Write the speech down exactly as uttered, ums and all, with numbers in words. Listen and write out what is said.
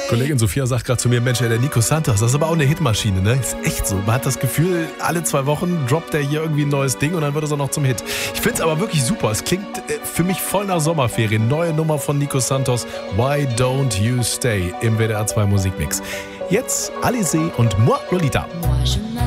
Kollegin Sophia sagt gerade zu mir, Mensch, der Nico Santos, das ist aber auch eine Hitmaschine, ne? Ist echt so. Man hat das Gefühl, alle zwei Wochen droppt der hier irgendwie ein neues Ding und dann wird es auch noch zum Hit. Ich finde es aber wirklich super. Es klingt für mich voll nach Sommerferien. Neue Nummer von Nico Santos, Why Don't You Stay im W D R zwei Musikmix. Jetzt Alizé und Moi Lolita.